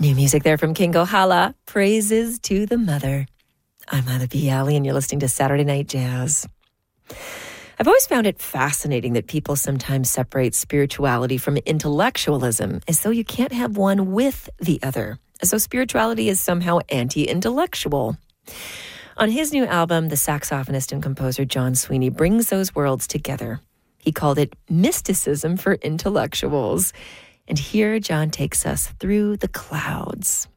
New music there from King Kohala, Praises to the Mother. I'm Lila B. Alley, and you're listening to Saturday Night Jazz. I've always found it fascinating that people sometimes separate spirituality from intellectualism, as though you can't have one with the other, as though spirituality is somehow anti-intellectual. On his new album, the saxophonist and composer John Sweeney brings those worlds together. He called it Mysticism for Intellectuals. And here John takes us through the clouds.